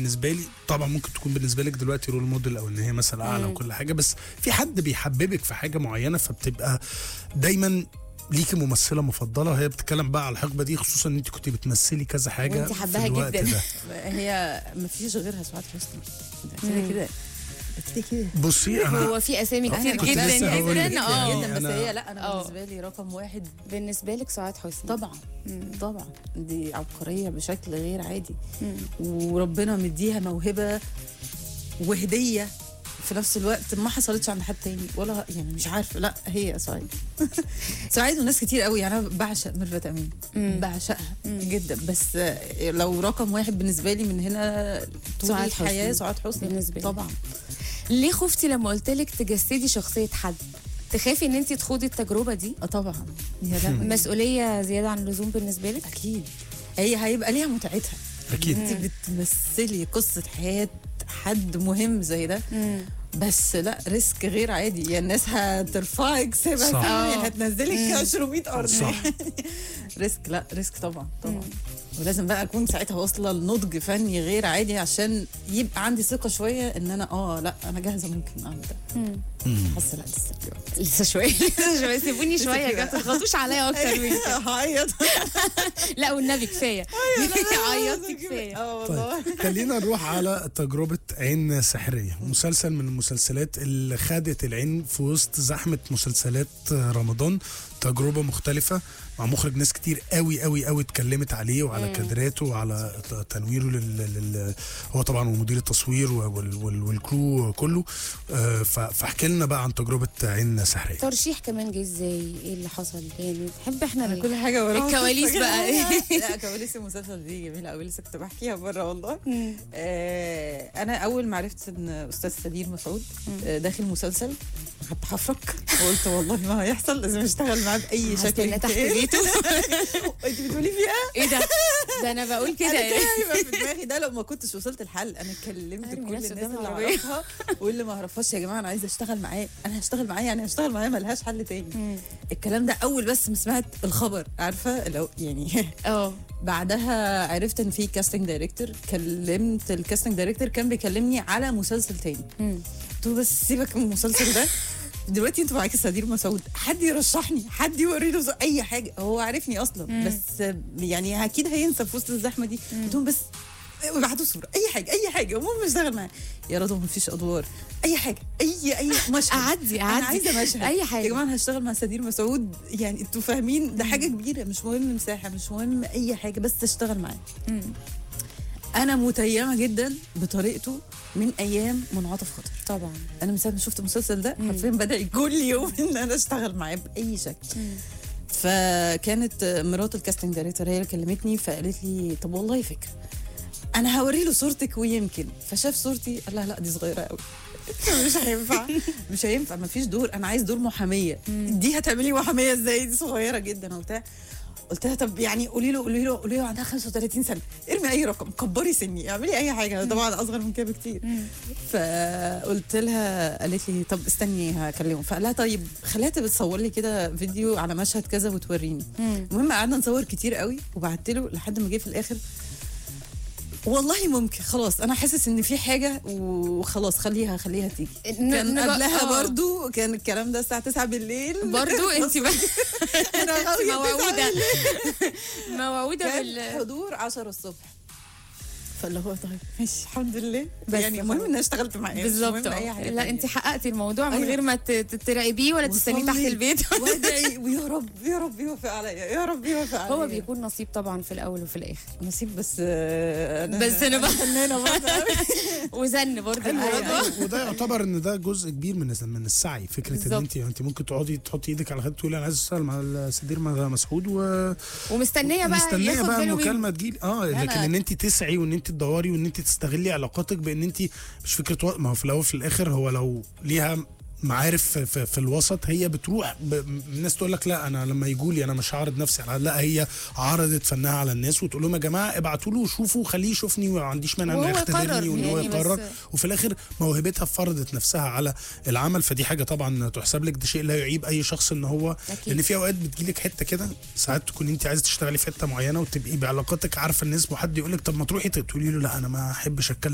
بالنسبه لي طبعا ممكن تكون بالنسبه لك دلوقتي رول موديل او ان هي مثلا اعلى وكل حاجه، بس في حد بيحببك في حاجه معينه فبتبقى دايما ليكي ممثله مفضله، وهي بتتكلم بقى على الحقبه دي، خصوصا ان انت كنت بتمثلي كذا حاجه وانت حباها جدا ده. هي ما فيش غيرها سعاد حسني كده كده كده. بصي انا هو في اسامي كتير كنت جدا لسه هقول لك جدا جدا، بس أنا- هي لا، انا بالنسبه لي رقم واحد بالنسبه لك سعاد حسني طبعا. طبعا دي عبقريه بشكل غير عادي، وربنا مديها موهبه وهديه في نفس الوقت ما حصلتش عند حد تاني، ولا يعني مش عارفه. لا هي سعيد سعيد وناس كتير قوي يعني. انا بعشق ميرفت امين، بعشقها جدا، بس لو رقم واحد بالنسبه لي من هنا طول سعاد الحياه حسني. سعاد حسني بالنسبة لي. طبعا. ليه خفتي لما قلت لك تجسدي شخصيه حد؟ تخافي ان انت تخوضي التجربه دي؟ طبعا يا لا مسؤوليه زياده عن اللزوم بالنسبه لك؟ اكيد هي هيبقى ليها متعتها. اكيد انت بتمثلي قصه حياه حد مهم زي ده، بس لا ريسك غير عادي يعني. الناس هترفعك صح. سبعة، هتنزلك 200 ارض صح. ريسك، لا ريسك طبعا طبعا. ولازم بقى اكون ساعتها واصله لنضج فني غير عادي عشان يبقى عندي ثقه شويه ان انا لا انا جاهزه ممكن اعمل ده. حاسه لا لسه شويه لسه شويه، سيبوني شويه يا جماعه، ما تضغطوش عليا اكتر من كده. هعيط. لا والنبي كفايه عيطتي كفايه. والله. طيب خلينا نروح على تجربة عين سحرية، مسلسل من المسلسلات اللي خدت العين في وسط زحمة مسلسلات رمضان. تجربة مختلفة مع مخرج ناس كتير قوي قوي قوي اتكلمت عليه وعلى كادراته وعلى تنويره هو طبعا ومدير التصوير والكرو كله. فاحكي لنا بقى عن تجربة عين سحرية. ترشيح كمان جه ازاي؟ ايه اللي حصل يعني؟ نحب احنا كل حاجه وراها الكواليس بقى. لا كواليس المسلسل دي جميله قوي، لسه كنت بحكيها بره والله. انا اول ما عرفت ان استاذ سمير مسعود داخل مسلسل حتى حفرك وقلت والله ما هيحصل، لازم اشتغل معاه باي شكل. هستناه تحت بيته. انت بتقولي فيها ايه ده انا بقول كده انا يعني. كده في دماغي ده لو ما كنتش وصلت الحل. انا كلمت أرمي كل نفسي الناس قدام اللي العربية. اعرفها واللي ما اعرفهاش، يا جماعه انا عايزه اشتغل معاه، انا هشتغل معاه يعني هشتغل معاه ملهاش حل تاني. الكلام ده اول بس ما سمعت الخبر، عارفه لو يعني بعدها عرفت ان في كاستنج دايركتور. كلمت الكاستنج دايركتور كان بيكلمني على مسلسل تاني. قلت له بس سيبك من المسلسل ده دلوقتي، انت معاكي سمير مسعود، حد يرشحني، حد يوريله اي حاجه. هو عارفني اصلا بس يعني اكيد هينسى في وسط الزحمه دي. قلت لهم بس ابعتوا صوره، اي حاجه اي حاجه، المهم اشتغل معاه. يا رضوى ما فيش ادوار، اي حاجه اي مشهد اعدي انا عايزه مشهد اي حاجه. يا جماعه انا هشتغل مع سمير مسعود يعني انتوا فاهمين ده حاجه كبيره، مش مهم مساحه، مش مهم اي حاجه، بس اشتغل معاه. انا متيمه جدا بطريقته من ايام منعطف خطر. طبعا انا من ساعه ما شفت المسلسل ده حرفيا بدعي كل يوم ان انا اشتغل معاه باي شكل. فكانت مرات الكاستنج دايركتور هي اللي كلمتني فقالت لي طب والله فكره، انا هوري له صورتك ويمكن. فشاف صورتي قال لا دي صغيره قوي مش هينفع مش هينفع، ما فيش دور، انا عايز دور محاميه. دي هتعملي محاميه ازاي؟ دي صغيره جدا وبتاع. قلت لها طب يعني قولي له عندها 35 سنه، ارمي اي رقم، كبري سني، اعملي اي حاجه، انا طبعا اصغر من كده بكتير. فقلت لها، قالت لي طب استني هكلمه. فقال لها طيب خليها بتصور لي كده فيديو على مشهد كذا وتوريني. المهم قعدنا نصور كتير قوي وبعت له لحد ما جه في الاخر والله ممكن خلاص انا حاسس ان في حاجه وخلاص خليها تيجي. كان قبلها برضو كان الكلام ده الساعه 9 بالليل برضو انت موعوده بالحضور 10 الصبح. فاللي هو طيب ماشي الحمد لله، يعني المهم ان انا اشتغلت معاه بالظبط. لا انت حققتي الموضوع من غير ما تراقبيه ولا تستنيه تحت البيت وادعي ويا رب يا رب يوافق عليا، يا رب يوافق عليا. هو بيكون نصيب طبعا في الاول وفي الاخر، نصيب بس انا بقى وزن برضه. وده يعتبر ان ده جزء كبير من السعي. فكره ان انت ممكن تقعدي تحطي ايدك على خدك تقولي انا عايز اشتغل مع سمير مسعود ومستنيه بقى المكالمه تجيلي. لكن ان انت تسعي وان انت تدوري وان انت تستغلي علاقاتك بان انت مش فكره ما هو في الاول وفي الاخر هو لو ليها معارف في الوسط هي بتروح الناس تقول لك لا انا لما يجوا لي انا مش هعرض نفسي على، لا هي عرضت فنها على الناس وتقول لهم يا جماعه ابعتوا له وشوفوا خليه يشوفني وما عنديش مانع انه يختبرني وان هو يقرر. وفي الاخر موهبتها فرضت نفسها على العمل. فدي حاجه طبعا تحسب لك، ده شيء لا يعيب اي شخص ان هو لان في اوقات بتجيلك حته كده ساعات تكون انت عايزه تشتغلي في حته معينه وتبقي بعلاقاتك عارفه الناس وحد يقول لك طب ما تروحي تقولي له لا انا ما احبش اتكلم